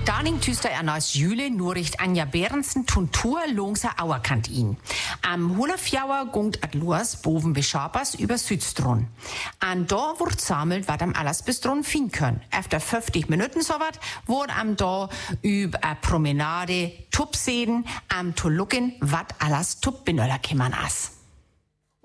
Daning tüster erneus Jüle Nuricht Anja Behrensen Tuntur Longser Auerkant ihn. Am Hulafjauer gungt ad Luas boven Beschabers über Südstron. An da wurd sammelt, wat am alles bis dron fin können. Efter 50 Minuten so wat, wurd am da über a Promenade Tup sehen, am to looken, wat alles Tup benöller kämmern as.